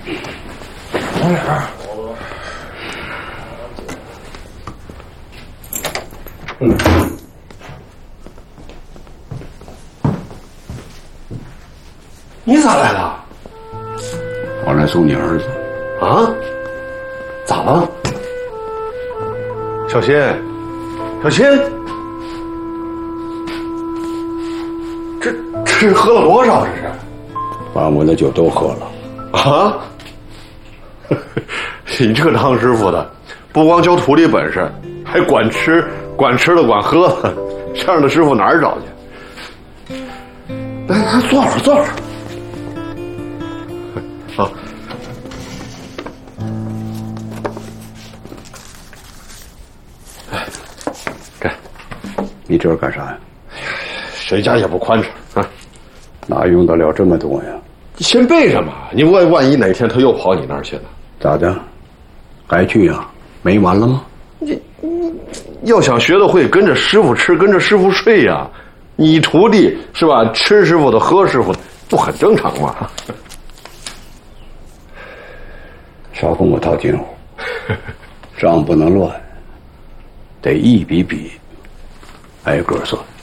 往哪儿？你咋来了？ 我来送你儿子。 啊？咋了？小新，小新，这喝了多少？这是？ 把我的酒都喝了。 啊？你这个当师傅的，不光教徒弟本事，还管吃的管喝的，这样的师傅哪儿找去？来，坐会儿，坐会儿。好。给， 你这是干啥呀？ 谁家也不宽敞啊， 哪用得了这么多呀？ 先备着嘛，你万一哪天他又跑你那儿去呢？ 咋的？还去呀？没完了吗？ 你要想学得会，跟着师傅吃，跟着师傅睡呀。你徒弟是吧？吃师傅的，喝师傅的，不很正常吗？ 少跟我套近乎，账不能乱，得一笔笔挨个算。